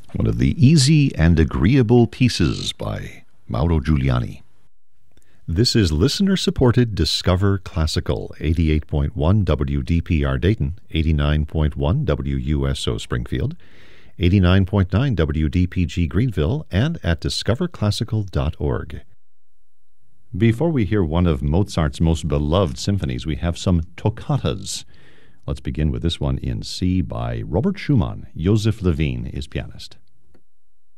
one of the easy and agreeable pieces by Mauro Giuliani. This is listener-supported Discover Classical, 88.1 WDPR Dayton, 89.1 WUSO Springfield, 89.9 WDPG Greenville, and at discoverclassical.org. Before we hear one of Mozart's most beloved symphonies, we have some toccatas. Let's begin with this one in C by Robert Schumann. Joseph Levine is pianist.